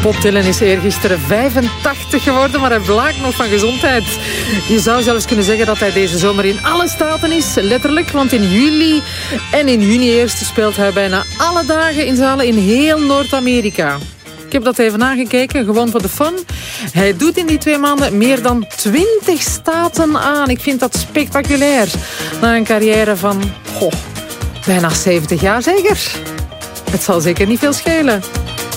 Bob Dylan is eergisteren 85 geworden, maar hij blaakt nog van gezondheid. Je zou zelfs kunnen zeggen dat hij deze zomer in alle staten is. Letterlijk, want in juli en in juni eerst speelt hij bijna alle dagen in zalen in heel Noord-Amerika. Ik heb dat even nagekeken, gewoon voor de fun. Hij doet in die 2 maanden meer dan 20 staten aan. Ik vind dat spectaculair. Na een carrière van bijna 70 jaar zeker. Het zal zeker niet veel schelen.